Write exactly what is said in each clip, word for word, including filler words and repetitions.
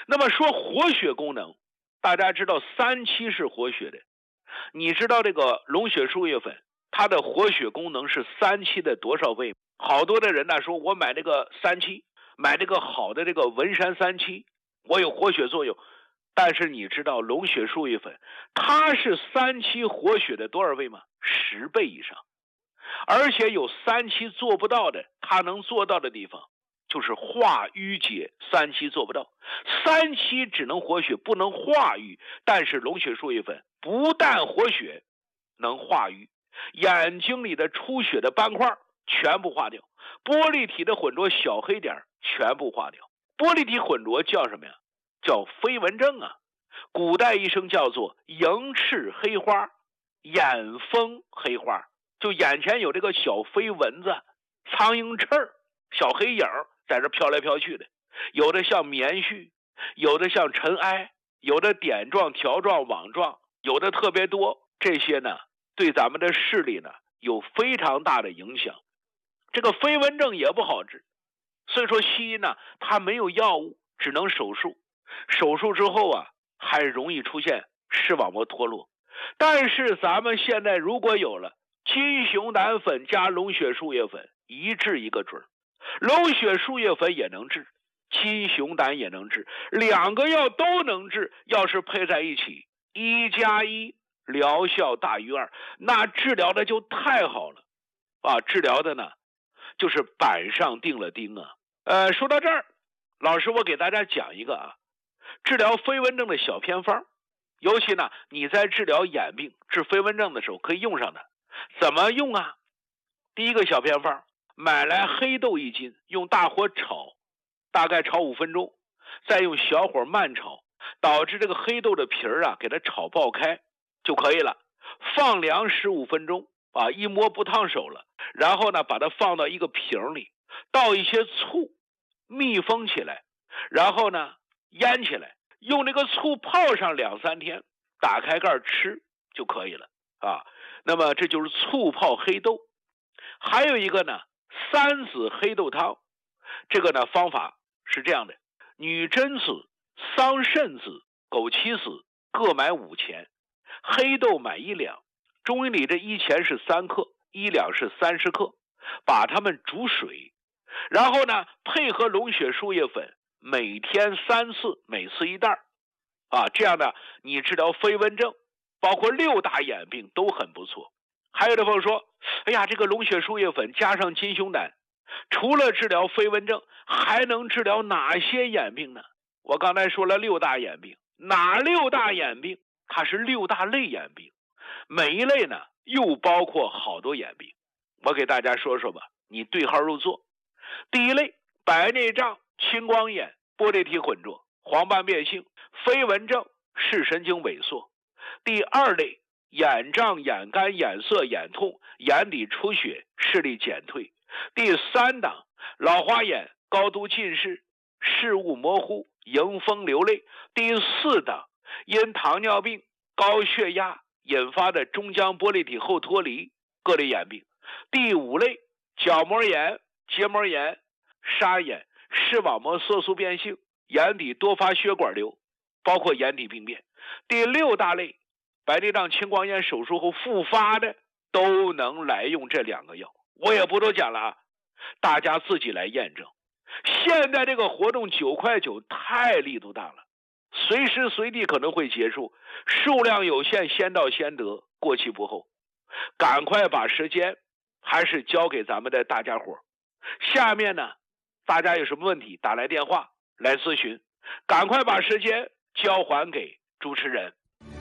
那么说活血功能，大家知道三七是活血的，你知道这个龙血树叶粉它的活血功能是三七的多少倍？好多的人呢说，我买这个三七，买这个好的这个文山三七，我有活血作用。但是你知道龙血树叶粉它是三七活血的多少倍吗？十倍以上。而且有三七做不到的，它能做到的地方就是化瘀结，三七做不到。三七只能活血不能化瘀，但是龙血树叶粉不但活血能化瘀，眼睛里的出血的斑块全部化掉，玻璃体的混浊小黑点全部化掉。玻璃体混浊叫什么呀？叫飞蚊症啊，古代医生叫做迎赤黑花，眼风黑花，就眼前有这个小飞蚊子、苍蝇翅、小黑影在这飘来飘去的，有的像棉絮，有的像尘埃，有的点状、条状、网状，有的特别多。这些呢，对咱们的视力呢有非常大的影响。这个飞蚊症也不好治，所以说西医呢，它没有药物，只能手术。手术之后啊，还容易出现视网膜脱落。但是咱们现在如果有了金熊胆粉加龙血树叶粉，一治一个准。龙血树叶粉也能治，金熊胆也能治，两个药都能治。要是配在一起，一加一疗效大于二，那治疗的就太好了啊！治疗的呢，就是板上钉了钉啊。呃，说到这儿，老师我给大家讲一个啊，治疗飞蚊症的小偏方，尤其呢你在治疗眼病、治飞蚊症的时候可以用上它。怎么用啊？第一个小偏方，买来黑豆一斤，用大火炒，大概炒五分钟，再用小火慢炒，导致这个黑豆的皮儿啊给它炒爆开就可以了。放凉十五分钟啊，一摸不烫手了，然后呢把它放到一个瓶里，倒一些醋，密封起来，然后呢腌起来，用这个醋泡上两三天，打开盖吃就可以了啊。那么这就是醋泡黑豆。还有一个呢，三子黑豆汤，这个呢方法是这样的：女贞子、桑葚子、枸杞子各买五钱，黑豆买一两。中医里这一钱是三克，一两是三十克，把它们煮水，然后呢配合龙血树叶粉，每天三次，每次一袋啊，这样呢你治疗飞蚊症，包括六大眼病都很不错。还有的朋友说，哎呀，这个龙血树叶粉加上金熊胆，除了治疗飞蚊症，还能治疗哪些眼病呢？我刚才说了六大眼病，哪六大眼病？它是六大类眼病，每一类呢又包括好多眼病。我给大家说说吧，你对号入座。第一类，白内障、青光眼、玻璃体混浊、黄斑变性、飞蚊症、视神经萎缩。第二类，眼胀、眼干、眼涩、眼痛、眼底出血、视力减退。第三档，老花眼、高度近视、视物模糊、迎风流泪。第四档，因糖尿病、高血压引发的中浆玻璃体后脱离各类眼病。第五类，角膜炎、结膜炎、沙眼、视网膜色素变性、眼底多发血管瘤，包括眼底病变。第六大类，白内障、青光眼手术后复发的，都能来用这两个药。我也不多讲了啊，大家自己来验证。现在这个活动九块九太力度大了，随时随地可能会结束，数量有限，先到先得，过期不候。赶快把时间还是交给咱们的大家伙。下面呢，大家有什么问题打来电话来咨询，赶快把时间交还给主持人。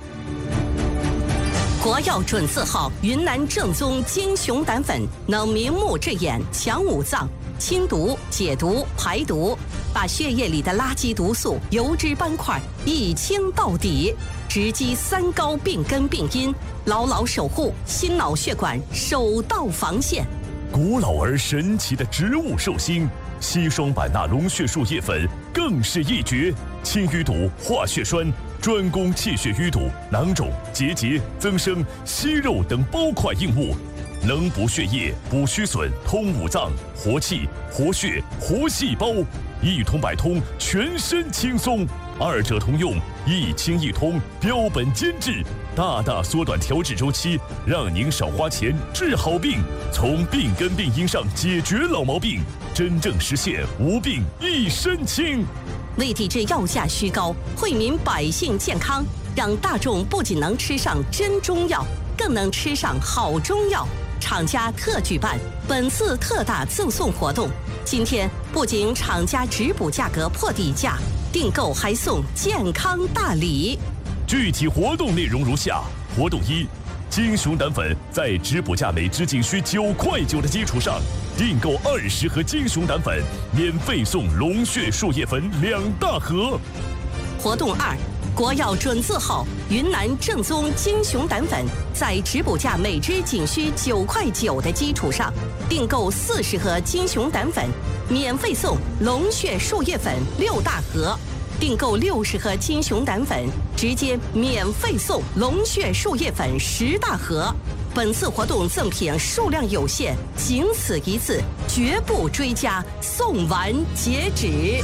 国药准字号云南正宗金熊胆粉，能明目治眼、强五脏、清毒、解毒、排毒，把血液里的垃圾毒素、油脂斑块一清到底，直击三高病根病因，牢牢守护心脑血管首道防线。 古老而神奇的植物寿星，硒霜版纳龙血树叶粉更是一绝，清淤堵、化血栓，专攻气血淤堵、囊肿、结节、增生、息肉等包块硬物，能补血液、补虚损、通五脏、活气、活血、活细胞，一通百通，全身轻松。 二者通用，一清一通，标本兼治，大大缩短调治周期，让您少花钱治好病，从病根病因上解决老毛病，真正实现无病一身轻。 为抵制药价虚高，惠民百姓健康，让大众不仅能吃上真中药，更能吃上好中药。厂家特举办本次特大赠送活动，今天不仅厂家直补价格破底价，订购还送健康大礼。 具体活动内容如下：活动一，金熊胆粉在直补价每支仅需九块九的基础上，订购二十盒金熊胆粉，免费送龙血树叶粉两大盒。 活动二，国药准字号云南正宗金熊胆粉，在直补价每支仅需九块九的基础上，订购四十盒金熊胆粉，免费送龙血树叶粉六大盒。订购六十盒金熊胆粉，直接免费送龙血树叶粉十大盒。本次活动赠品数量有限，仅此一次，绝不追加，送完截止。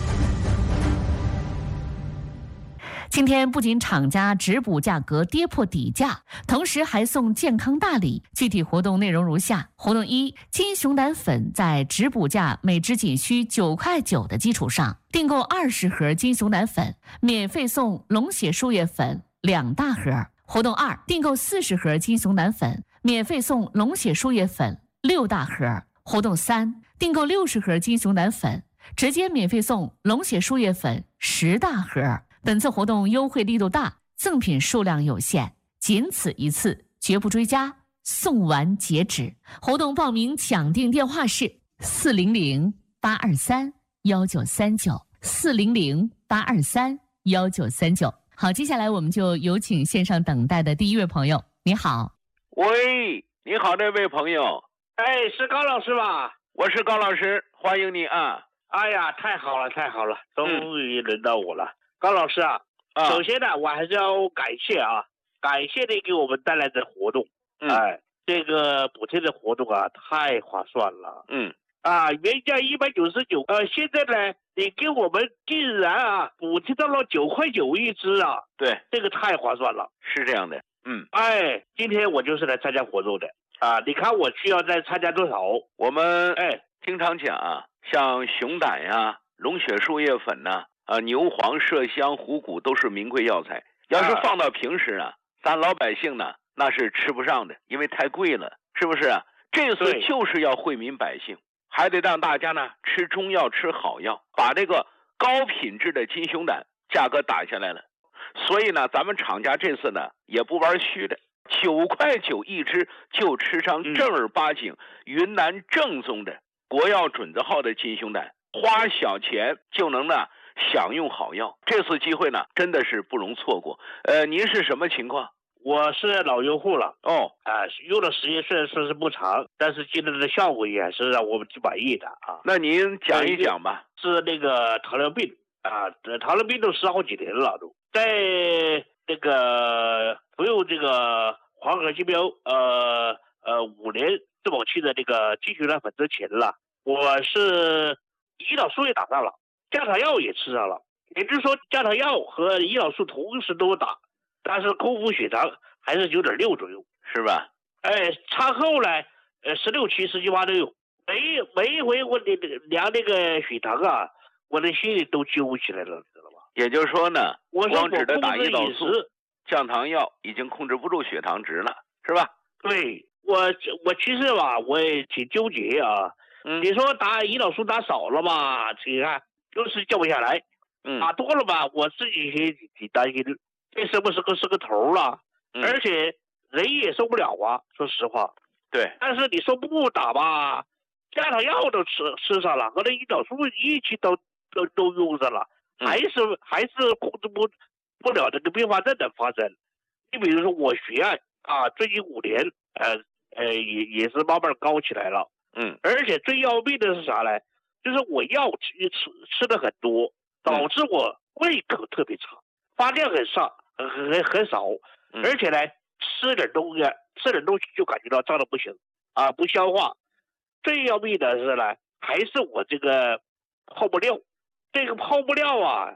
今天不仅厂家直补价格跌破底价，同时还送健康大礼。具体活动内容如下：活动一，金熊胆粉在直补价每支仅需九块九的基础上，订购二十盒金熊胆粉，免费送龙血树叶粉两大盒。活动二，订购四十盒金熊胆粉，免费送龙血树叶粉六大盒。活动三，订购六十盒金熊胆粉，直接免费送龙血树叶粉十大盒。本次活动优惠力度大，赠品数量有限，仅此一次，绝不追加，送完截止。活动报名抢订电话是四零零八二三幺九三九四零零八二三幺九三九。好，接下来我们就有请线上等待的第一位朋友。你好。 喂，你好，这位朋友。 哎，是高老师吧？ 我是高老师，欢迎你啊！ 哎呀，太好了，太好了，终于轮到我了。嗯、高老师啊，啊首先呢，我还是要感谢啊，感谢你给我们带来的活动。嗯、哎，这个补贴的活动啊，太划算了。嗯。啊，原价一百九十九，呃，现在呢，你给我们竟然啊补贴到了九块九一支啊！ 对， 这个太划算了。 是这样的，嗯， 哎，今天我就是来参加活动的啊！你看我需要再参加多少？ 我们哎经常讲啊，像熊胆呀、龙血树叶粉呐、啊、啊牛黄、麝香、虎骨都是名贵药材。要是放到平时啊，咱老百姓呢那是吃不上的，因为太贵了，是不是啊？这次就是要惠民百姓。还得让大家呢吃中药吃好药，把这个高品质的金熊胆价格打下来了。所以呢，咱们厂家这次呢也不玩虚的，九块九一支就吃上正儿八经云南正宗的国药准字号的金熊胆，花小钱就能呢享用好药。这次机会呢真的是不容错过。呃，您是什么情况？ 我是老用户了哦， 啊，用的时间虽然说是不长，但是今天的效果也是让我们挺满意的啊。 那您讲一讲吧。 是那个糖尿病啊，糖尿病都吃好几年了都，在那个服用这个黄河金标呃呃五年质保期的那个金熊胆粉之前了，我是胰岛素也打上了，降糖药也吃上了，也就是说降糖药和胰岛素同时都打。但是空腹血糖还是九点六左右， 是吧？ 哎，餐后呢，呃，十六七、十七八都有。每每一回我那个量那个血糖啊，我的心里都揪起来了，你知道吧？ 也就是说呢， 我光指的打胰岛素、降糖药已经控制不住血糖值了，是吧？ 对，我我其实吧，我也挺纠结啊。嗯，你说打胰岛素打少了吧，你看就是降不下来；嗯，打多了吧，我自己也挺担心。这是不是个是个头了？嗯、而且人也受不了啊！说实话， 对。但是你说不打吧，降糖药都吃吃上了，和那胰岛素一起都都都用上了，嗯、还是还是控制不不了这个并发症的发生。你比如说我血压啊，最近五年，呃呃也也是慢慢高起来了。嗯。而且最要命的是啥呢？就是我药吃吃吃的很多，导致我胃口特别差，发量很少。很很很少，而且呢，吃点东西，吃点东西就感觉到胀得不行啊，不消化。最要命的是呢，还是我这个泡不尿，这个泡不尿啊，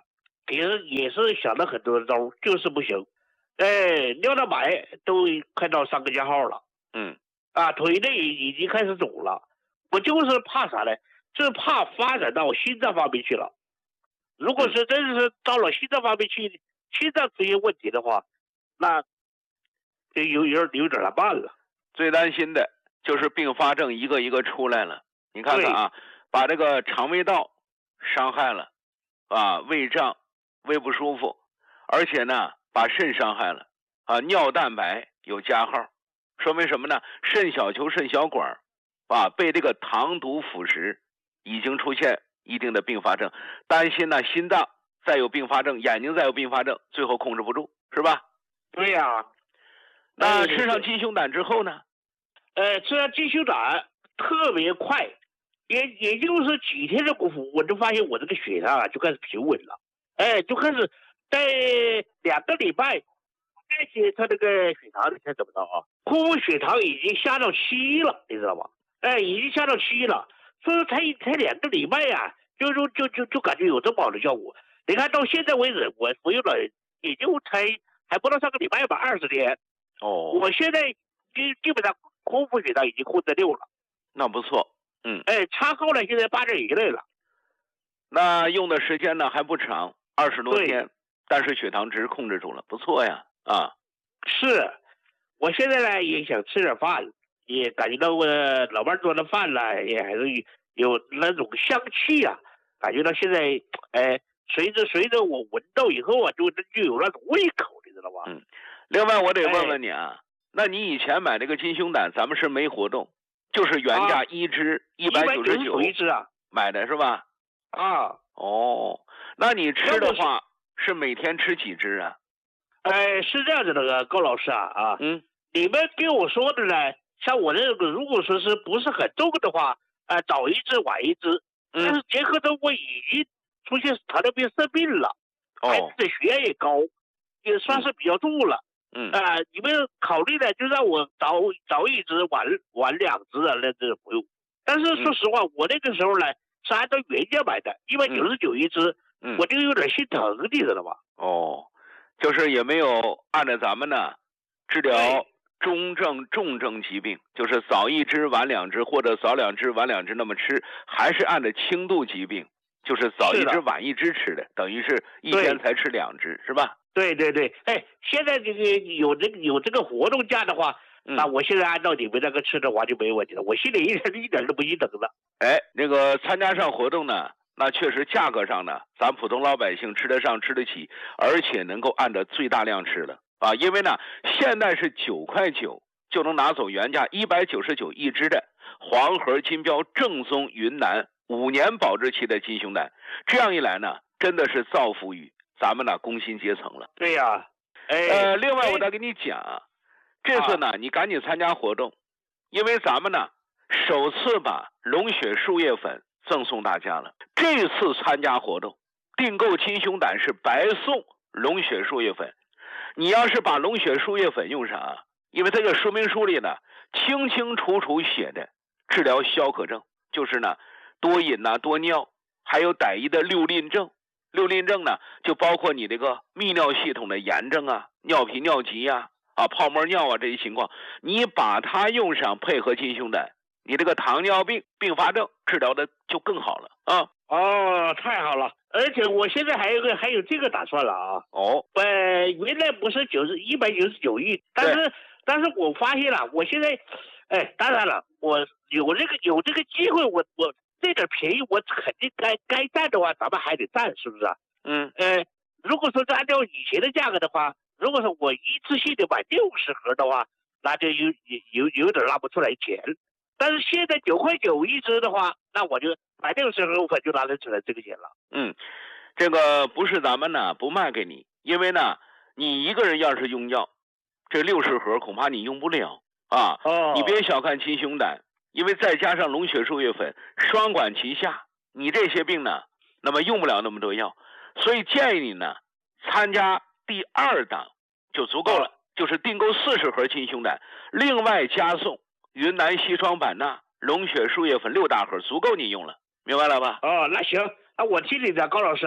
也是也是想了很多招，就是不行。哎，尿道白都快到三个加号了， 嗯， 啊，腿内已经开始肿了。我就是怕啥呢？就是怕发展到心脏方面去了。如果是真是到了心脏方面去，心脏出现问题的话，那就有有点有点难办了。 最担心的就是并发症一个一个出来了。你看看啊，把这个肠胃道伤害了，啊，胃胀、胃不舒服，而且呢，把肾伤害了，啊，尿蛋白有加号，说明什么呢？肾小球、肾小管，啊，被这个糖毒腐蚀，已经出现一定的并发症。担心呢，心脏再有并发症，眼睛再有并发症，最后控制不住，是吧？ 对呀、啊。 那吃上金胸胆之后呢？ 呃，吃上金胸胆特别快，也也就是几天的功夫，我就发现我这个血糖啊就开始平稳了，哎，就开始在两个礼拜，而且他这个血糖你看怎么着啊？空腹血糖已经下到七了，你知道吗？哎，已经下到七了，所以才才两个礼拜呀、啊，就就就就就感觉有这么好的效果。你看到现在为止，我服用了也就才还不到上个礼拜吧，二十天。 哦， 我现在基基本上空腹血糖已经控制六了， 那不错，嗯， 哎，餐后呢现在八点一类了， 那用的时间呢还不长，二十多天，但是血糖值控制住了，不错呀，啊， 是，我现在呢也想吃点饭，也感觉到我老伴做的饭呢也还是有那种香气啊，感觉到现在，哎，随着随着我闻到以后啊，就就有那种胃口，你知道吧？ 嗯。另外，我得问问你啊，哎、那你以前买这个金胸胆，咱们是没活动，就是原价一支一百九十九一支啊， 买的是吧？ 啊， 哦，那你吃的话是每天吃几支啊？ 哎，是这样子的，高老师啊啊， 嗯， 你们跟我说的呢，像我这个如果说是不是很重的话，呃，早一支晚一支， 嗯、 但是结合着我已经出现糖尿病生病了， 哦， 孩子的血压也高，也算是比较重了。 嗯啊、呃，你们考虑的就让我早早一支晚晚两支的那这不用，但是说实话，嗯、我那个时候呢是按照原价买的，一百九十九一支， 嗯， 我就有点心疼，你知道吧？ 哦，就是也没有按照咱们呢治疗中症重症疾病，就是早一支晚两支，或者早两支晚两支那么吃，还是按照轻度疾病，就是早一支晚一支吃的，等于是一天才吃两支，是吧？ 对对对，哎，现在这个有这个有这个活动价的话， 嗯、 那我现在按照你们那个吃的话就没问题了，我心里一点一点都不心疼了。 哎，那个参加上活动呢，那确实价格上呢，咱普通老百姓吃得上吃得起，而且能够按照最大量吃了啊，因为呢，现在是九块九就能拿走原价一百九十九一支的黄河金标正宗云南五年保质期的金胸胆，这样一来呢，真的是造福于咱们呢工薪阶层了。 对呀、啊，哎， 呃，另外我再跟你讲，这次呢、啊、你赶紧参加活动，因为咱们呢首次把龙血树叶粉赠送大家了。这次参加活动，订购金胸胆是白送龙血树叶粉。你要是把龙血树叶粉用上啊，因为这个说明书里呢清清楚楚写的治疗消渴症，就是呢多饮呐、啊、多尿，还有歹意的六吝症。六吝症呢，就包括你这个泌尿系统的炎症啊、尿频尿急呀、啊、啊泡沫尿啊这些情况，你把它用上，配合金胸胆，你这个糖尿病并发症治疗的就更好了啊！ 哦，太好了！而且我现在还有个还有这个打算了啊！ 哦， 呃，原来不是九十一百九十九亿，但是但是我发现了，我现在，哎，当然了，我有这个有这个机会，我我。这点便宜我肯定该该占的话，咱们还得占，是不是啊？ 嗯， 呃，如果说是按照以前的价格的话，如果说我一次性的买六十盒的话，那就有有有点拿不出来钱。但是现在九块九一支的话，那我就买六十盒粉就拿得出来这个钱了。 嗯，这个不是咱们呢不卖给你，因为呢你一个人要是用药，这六十盒恐怕你用不了啊。 哦， 你别小看金胸胆。因为再加上龙血树叶粉双管齐下，你这些病呢，那么用不了那么多药，所以建议你呢参加第二档就足够了，哦、就是订购四十盒金胸胆，另外加送云南硒霜版钠、龙血树叶粉六大盒，足够你用了，明白了吧？ 哦，那行，啊，我听你的，高老师，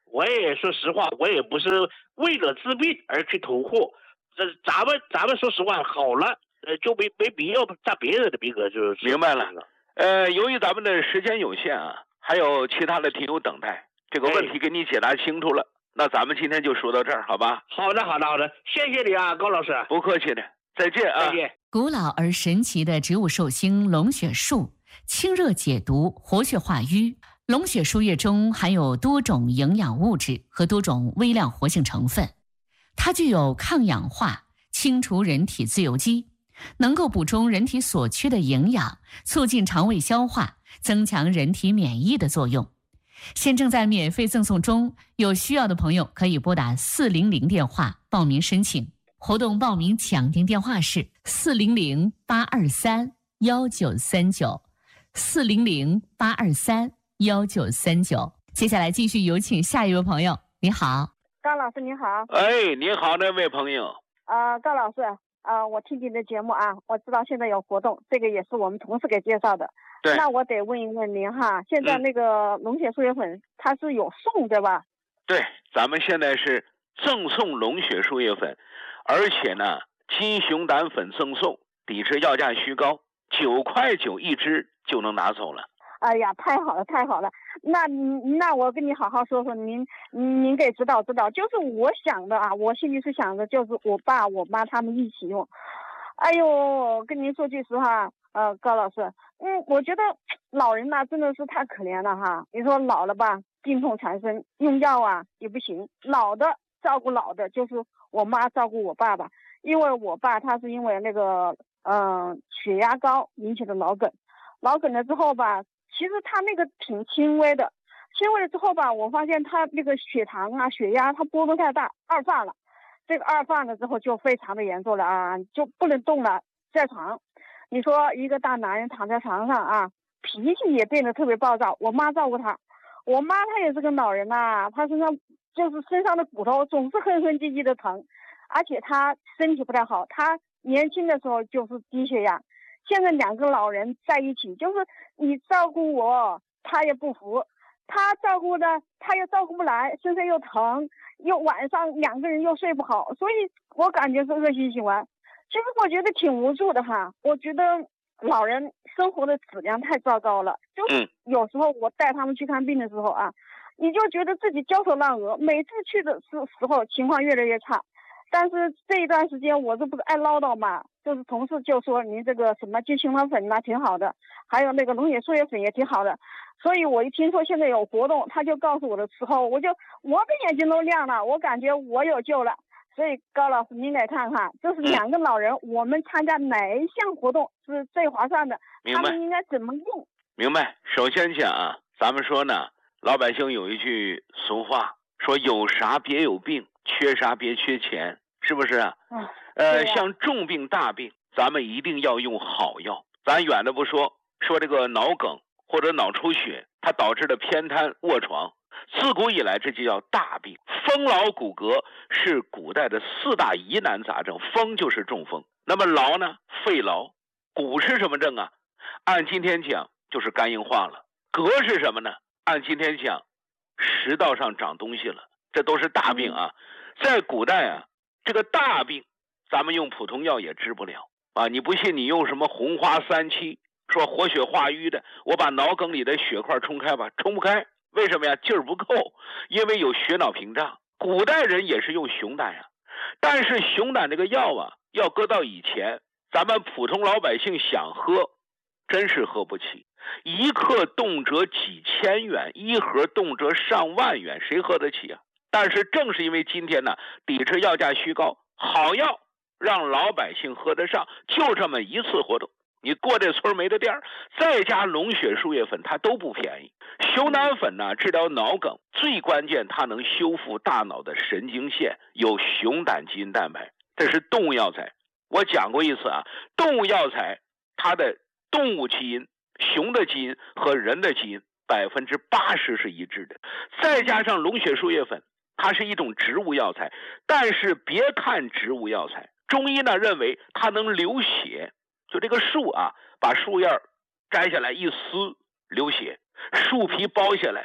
我也说实话，我也不是为了治病而去囤货。这咱们咱们说实话，好了，呃，就没没必要占别人的名额，就是。 明白了。呃，由于咱们的时间有限啊，还有其他的听友等待，这个问题给你解答清楚了。那咱们今天就说到这儿，好吧？ 好的，好的，好的，谢谢你啊，高老师。 不客气的，再见啊！ 再见。 古老而神奇的植物寿星龙血树，清热解毒，活血化瘀。龙血树叶中含有多种营养物质和多种微量活性成分，它具有抗氧化、清除人体自由基，能够补充人体所缺的营养，促进肠胃消化，增强人体免疫的作用。现正在免费赠送中，有需要的朋友可以拨打四零零电话报名申请。活动报名抢订电话是四零零八二三幺九三九，四零零八二三幺九三九。接下来继续有请下一位朋友。你好， 高老师您好。 哎，你好，那位朋友。 呃，高老师，呃，我听您的节目啊，我知道现在有活动，这个也是我们同事给介绍的。 对。 那我得问一问您哈，现在那个龙血树叶粉、嗯、它是有送对吧？ 对，咱们现在是赠送龙血树叶粉，而且呢，金熊胆粉赠送，抵制要价虚高，九块九一支就能拿走了。 哎呀，太好了，太好了！那那我跟你好好说说，您您给指导指导。就是我想的啊，我心里是想的，就是我爸我妈他们一起用。哎呦，跟您说句实话，呃，高老师，嗯，我觉得老人呐真的是太可怜了哈。你说老了吧，病痛缠身，用药啊也不行。老的照顾老的，就是我妈照顾我爸爸，因为我爸他是因为那个嗯、呃、血压高引起的脑梗，脑梗了之后吧。其实他那个挺轻微的，轻微了之后吧，我发现他那个血糖啊、血压他波动太大，二犯了。这个二犯了之后就非常的严重了啊，就不能动了，在床。你说一个大男人躺在床上啊，脾气也变得特别暴躁。我妈照顾他，我妈她也是个老人呐、啊，她身上就是身上的骨头总是哼哼唧唧的疼，而且她身体不太好，她年轻的时候就是低血压。现在两个老人在一起，就是你照顾我，他也不服；他照顾的，他又照顾不来，身上又疼，又晚上两个人又睡不好，所以我感觉是恶性循环。其实我觉得挺无助的哈，我觉得老人生活的质量太糟糕了。就是有时候我带他们去看病的时候啊，你就觉得自己焦头烂额，每次去的时时候情况越来越差。但是这一段时间我这不是爱唠叨嘛，就是同事就说您这个什么金熊胆粉呐挺好的，还有那个龙血树叶粉也挺好的，所以我一听说现在有活动，他就告诉我的时候，我就我的眼睛都亮了，我感觉我有救了。所以高老师您来看看，就是两个老人，我们参加哪一项活动是最划算的？他们应该怎么用？ 明白。首先讲啊，咱们说呢，老百姓有一句俗话，说有啥别有病，缺啥别缺钱，是不是啊？嗯、呃，像重病大病，咱们一定要用好药。咱远的不说，说这个脑梗或者脑出血，它导致的偏瘫卧床，自古以来这就叫大病。风劳骨骼是古代的四大疑难杂症，风就是中风。那么劳呢？肺劳。骨是什么症啊？按今天讲就是肝硬化了。膈是什么呢？按今天讲，食道上长东西了，这都是大病啊。在古代啊，这个大病咱们用普通药也治不了啊！你不信，你用什么红花三七，说活血化瘀的，我把脑梗里的血块冲开吧，冲不开。为什么呀？劲儿不够，因为有血脑屏障。古代人也是用熊胆呀，但是熊胆这个药啊，要搁到以前，咱们普通老百姓想喝，真是喝不起。一克动辄几千元，一盒动辄上万元，谁喝得起啊？但是正是因为今天呢，抵制药价虚高，好药让老百姓喝得上，就这么一次活动，你过这村没的店儿，再加龙血树叶粉，它都不便宜。熊胆粉呢，治疗脑梗最关键，它能修复大脑的神经线，有熊胆基因蛋白，这是动物药材。我讲过一次啊，动物药材它的动物基因，熊的基因和人的基因百分之八十是一致的，再加上龙血树叶粉，它是一种植物药材。但是别看植物药材，中医呢认为它能流血，就这个树啊，把树叶摘下来一撕流血，树皮剥下来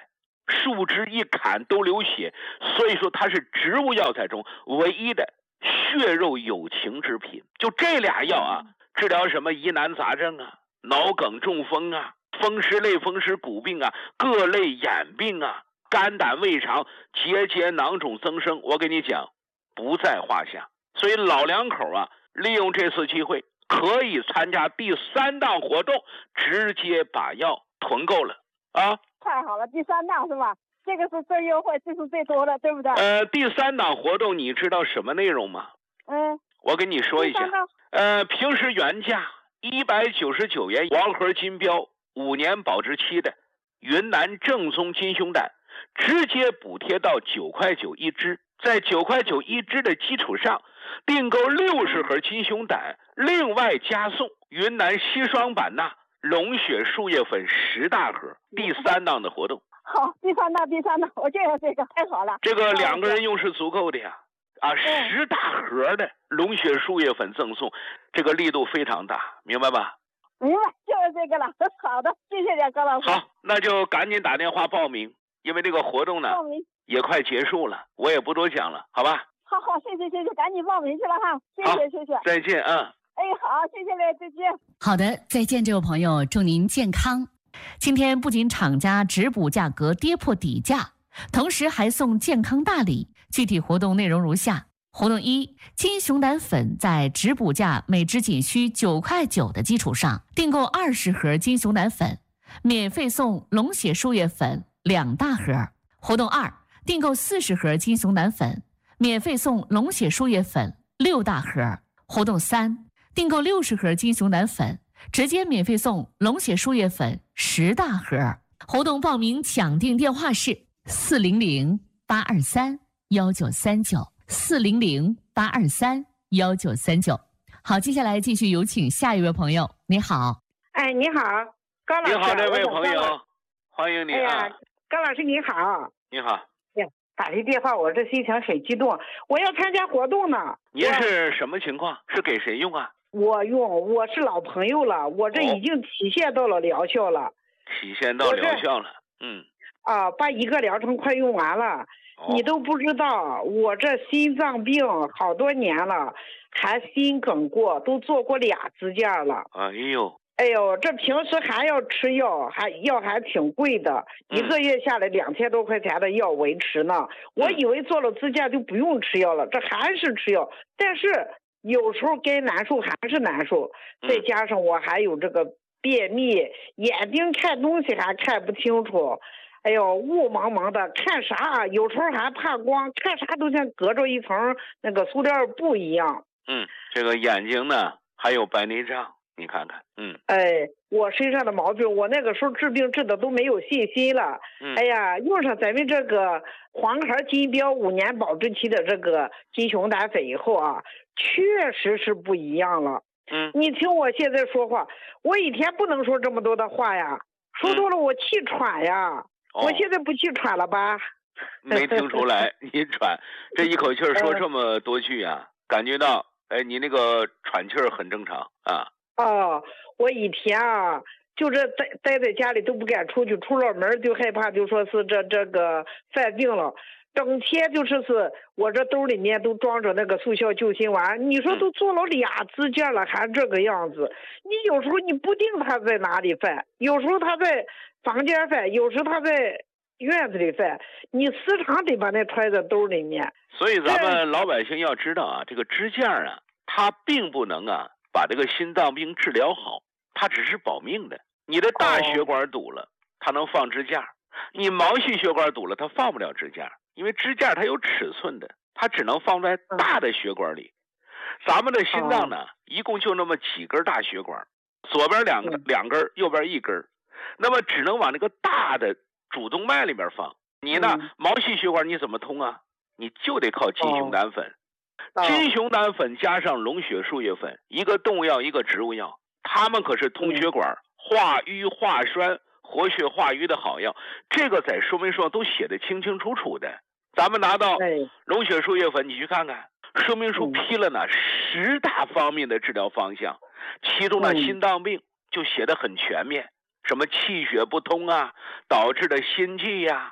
树枝一砍都流血，所以说它是植物药材中唯一的血肉有情之品。就这俩药啊，治疗什么疑难杂症啊、脑梗、中风啊、风湿类风湿骨病啊、各类眼病啊、肝胆胃肠、结节囊肿增生，我跟你讲不在话下。所以老两口啊，利用这次机会可以参加第三档活动，直接把药囤够了啊！ 太好了，第三档是吧？这个是最优惠，这是最多的，对不对？ 呃，第三档活动你知道什么内容吗？ 嗯， 我跟你说一下。呃，平时原价一百九十九元，王盒金标五年保质期的云南正宗金熊胆，直接补贴到九块九一支，在九块九一支的基础上，订购六十盒金熊胆，另外加送云南硒霜版纳、龙血树叶粉十大盒。第三档的活动。 好，第三档，第三档，我就要这个，太好了。 这个两个人用是足够的呀，啊，十大盒的龙血树叶粉赠送，这个力度非常大，明白吧？ 明白，就是这个了。好的，谢谢你，高老师。 好，那就赶紧打电话报名，因为这个活动呢也快结束了，我也不多讲了，好吧？ 好好，谢谢谢谢，赶紧报名去了哈，谢谢谢谢， 再见啊。 哎，好，谢谢你，再见。 好的，再见，这位朋友，祝您健康。今天不仅厂家直补价格跌破底价，同时还送健康大礼。具体活动内容如下：活动一，金熊胆粉在直补价每支仅需九块九的基础上，订购二十盒金熊胆粉，免费送龙血树叶粉两大盒。活动二，订购四十盒金熊胆粉，免费送龙血树叶粉六大盒。活动三，订购六十盒金熊胆粉，直接免费送龙血树叶粉十大盒。活动报名抢订电话是四零零八二三幺九三九四零零八二三幺九三九。好，接下来继续有请下一位朋友。你好， 哎，你好，高老师。 你好，这位朋友，欢迎你啊！ 哎呀，高老师你好。 你好。 呀，打这电话我这心情很激动，我要参加活动呢。 您是什么情况？是给谁用啊？ 我用，我是老朋友了，我这已经体现到了疗效了。 体现到疗效了，嗯。 啊，把一个疗程快用完了，哦、你都不知道，我这心脏病好多年了，还心梗过，都做过俩支架了。 哎呦， 哎呦，这平时还要吃药，还药还挺贵的，嗯、一个月下来两千多块钱的药维持呢。我以为做了支架就不用吃药了，这还是吃药，但是有时候该难受还是难受，再加上我还有这个便秘，眼睛看东西还看不清楚。哎呦，雾蒙蒙的，看啥有时候还怕光，看啥都像隔着一层那个塑料布一样。 嗯，这个眼睛呢还有白内障，你看看。嗯， 哎，我身上的毛病，我那个时候治病治的都没有信心了。嗯，哎呀，用上咱们这个黄盒金标五年保质期的这个金熊胆粉以后啊，确实是不一样了。 嗯， 你听我现在说话，我一天不能说这么多的话呀，说多了我气喘呀。嗯我现在不气喘了吧？ 没听出来，你喘，这一口气说这么多句啊，感觉到，哎，你那个喘气儿很正常啊。 哦，我一天啊，就这待待在家里都不敢出去，出了门就害怕，就说是这这个犯病了，整天就是是我这兜里面都装着那个速效救心丸，你说都做了俩支架了，还这个样子，你有时候你不定他在哪里犯，有时候他在房间犯，有时他在院子里犯，你时常得把那揣在兜里面。 所以咱们老百姓要知道啊，这个支架啊，它并不能啊把这个心脏病治疗好，它只是保命的。你的大血管堵了，它能放支架；你毛细血管堵了，它放不了支架，因为支架它有尺寸的，它只能放在大的血管里。咱们的心脏呢，一共就那么几根大血管，左边两个两根，右边一根。那么只能往那个大的主动脉里面放，你呢、嗯、毛细血管你怎么通啊？你就得靠金熊胆粉、哦、金熊胆粉加上龙血树叶粉，一个动物药一个植物药，它们可是通血管、化瘀化栓活血化瘀的好药，这个在说明书上都写得清清楚楚的。咱们拿到龙血树叶粉，你去看看说明书批了呢十大方面的治疗方向，其中呢心脏病就写得很全面，什么气血不通啊导致的心悸呀、啊、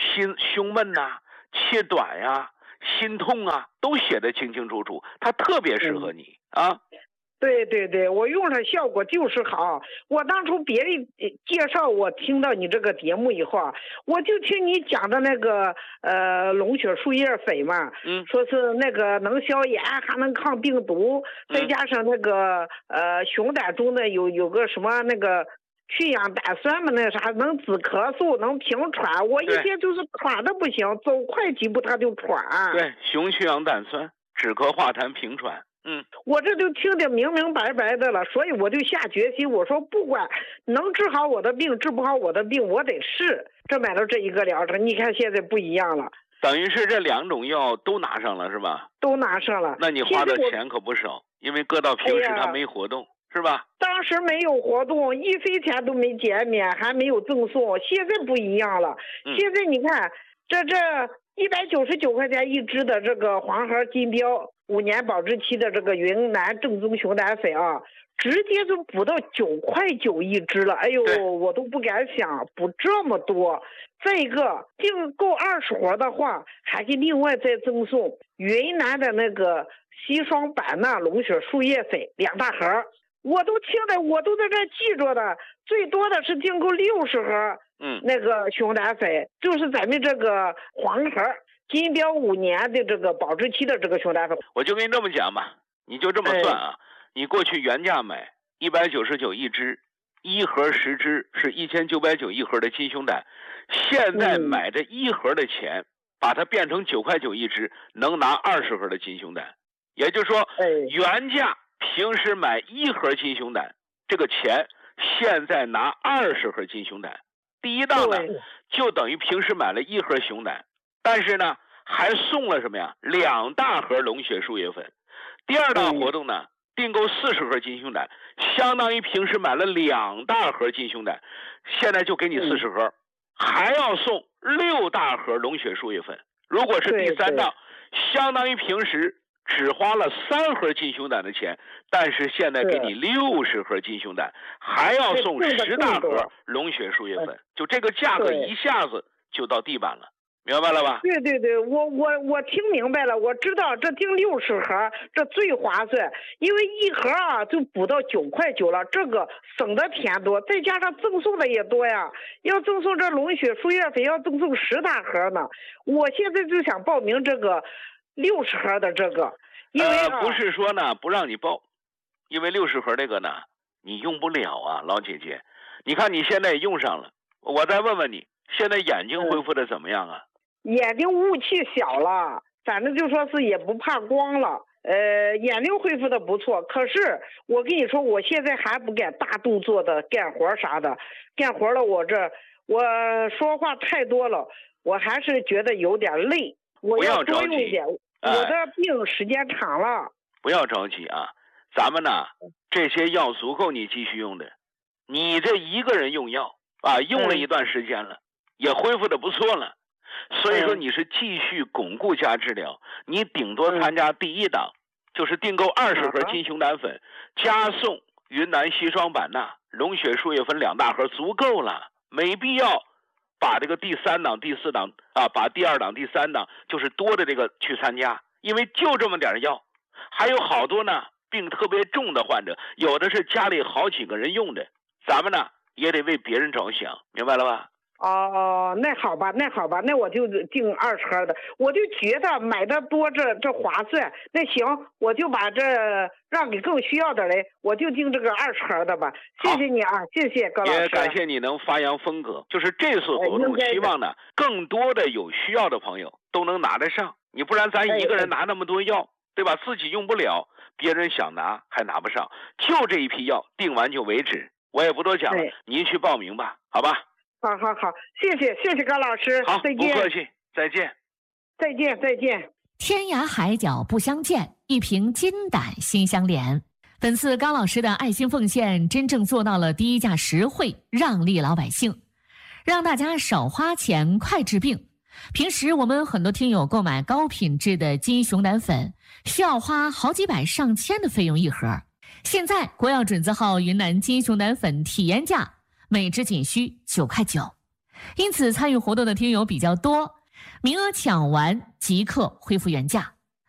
心胸闷呐、啊、气短呀、啊、心痛啊，都写得清清楚楚，它特别适合你、嗯、啊。 对对对，我用上效果就是好。我当初别人介绍我听到你这个节目以后啊，我就听你讲的那个呃龙血树叶粉嘛， 嗯， 说是那个能消炎，还能抗病毒，再加上那个、嗯、呃熊胆中的有有个什么那个去氧胆酸嘛，那啥能止咳嗽，能平喘。我一天就是喘的不行，走快几步他就喘。 对，熊去氧胆酸，止咳化痰平喘。嗯， 我这就听得明明白白的了，所以我就下决心，我说不管能治好我的病，治不好我的病，我得试。这买了这一个疗程，你看现在不一样了， 等于是这两种药都拿上了是吧？ 都拿上了。 那你花的钱可不少，因为搁到平时它没活动、哎、是吧？ 当时没有活动，一分钱都没减免，还没有赠送。现在不一样了，嗯、现在你看这这一百九十九块钱一支的这个黄盒金标五年保质期的这个云南正宗熊胆粉啊，直接就补到九块九一支了。哎呦，我都不敢想补这么多。再一个，订购二十盒的话，还给另外再赠送云南的那个硒霜版纳龙血树叶粉两大盒。我都听的，我都在这记着的。最多的是订购六十盒，嗯，那个熊胆粉，就是咱们这个黄盒。金标五年的这个保质期的这个熊胆粉， 我就跟你这么讲吧，你就这么算啊，哎、你过去原价买一百九十九一支，一盒十支是一千九百九一盒的金熊胆，现在买这一盒的钱，嗯、把它变成九块九一支，能拿二十盒的金熊胆，也就是说，哎、原价平时买一盒金熊胆，这个钱现在拿二十盒金熊胆，第一档呢就等于平时买了一盒熊胆。但是呢，还送了什么呀？两大盒龙血树叶粉。第二档活动呢，订购四十盒金熊胆，相当于平时买了两大盒金熊胆，现在就给你四十盒，还要送六大盒龙血树叶粉。如果是第三档，相当于平时只花了三盒金熊胆的钱，但是现在给你六十盒金熊胆，还要送十大盒龙血树叶粉，就这个价格一下子就到地板了。明白了吧？ 对对对，我我我听明白了，我知道这订六十盒这最划算，因为一盒啊就补到九块九了，这个省的钱多，再加上赠送的也多呀，要赠送这龙血树叶粉要赠送十大盒呢。我现在就想报名这个六十盒的这个，因为、啊呃、不是说呢不让你报，因为六十盒这个呢你用不了啊，老姐姐，你看你现在也用上了，我再问问你，现在眼睛恢复的怎么样啊？ 眼睛雾气小了，反正就说是也不怕光了，呃，眼睛恢复的不错。可是我跟你说，我现在还不敢大动作的干活啥的，干活了我这我说话太多了，我还是觉得有点累。我要多用一点， 哎、 我的病时间长了。 不要着急啊，咱们呢这些药足够你继续用的，你这一个人用药啊，用了一段时间了，嗯、也恢复的不错了。所以说你是继续巩固加治疗，你顶多参加第一档，就是订购二十盒金熊胆粉，加送云南硒霜版纳龙血树叶粉两大盒足够了，没必要把这个第三档、第四档啊，把第二档、第三档就是多的这个去参加，因为就这么点药，还有好多呢病特别重的患者，有的是家里好几个人用的，咱们呢也得为别人着想，明白了吧？ 哦，那好吧，那好吧，那我就订二十盒的。我就觉得买的多这这划算。那行，我就把这让给更需要的人，我就订这个二十盒的吧。谢谢你啊，谢谢高老师。 也感谢你能发扬风格，就是这次活动，希望呢更多的有需要的朋友都能拿得上。你不然咱一个人拿那么多药，对吧？自己用不了，别人想拿还拿不上。就这一批药，订完就为止。我也不多讲了，您去报名吧，好吧？ 好好好，谢谢谢谢高老师， 好， 再见， 不客气，再见， 再见再见。 天涯海角不相见，一瓶金胆心相连。本次高老师的爱心奉献，真正做到了低价实惠，让利老百姓，让大家少花钱，快治病。平时我们很多听友购买高品质的金熊胆粉，需要花好几百上千的费用一盒。现在国药准字号云南金熊胆粉体验价。每支仅需九块九， 因此参与活动的听友比较多，名额抢完即刻恢复原价。